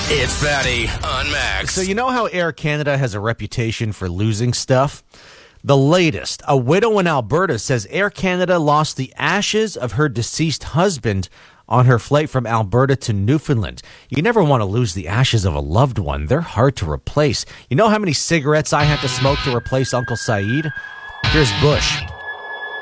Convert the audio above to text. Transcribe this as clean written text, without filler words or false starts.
It's Fatty on Max. So you know how Air Canada has a reputation for losing stuff? The latest, a widow in Alberta says Air Canada lost the ashes of her deceased husband on her flight from Alberta to Newfoundland. You never want to lose the ashes of a loved one. They're hard to replace. You know how many cigarettes I had to smoke to replace Uncle Saeed? Here's Bush.